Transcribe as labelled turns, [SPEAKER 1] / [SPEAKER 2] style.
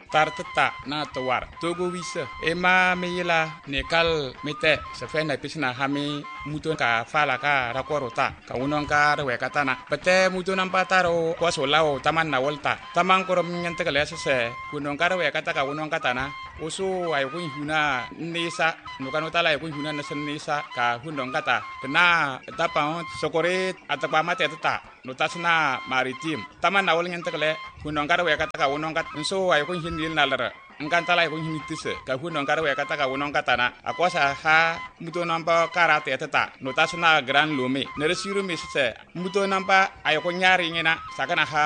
[SPEAKER 1] tartata na tawar togo wisa ema meyila nekal mete sefena pisna hami muton ka fala ka rakorota ka unon ka rewekatana pete muton ampataro kwasolao taman na volta taman korom nyante kale se kunon ka rewekata ka unon katana usu ay kun huna nisa nukano tala ay kun huna nasen nisa ka hundong kata na tapa sokore atapa mate tata notasna maritim taman na wol nyante kale hundong ka rewekata ka unon kat so ay kun hinil nalara engkantala ay kun hinitise ka hundong ka rewekata ka unon katana akwasa ha muto nampa karate tata notasna gran lume neresiru misse muto nampa ay kun nyari ngena sakana ha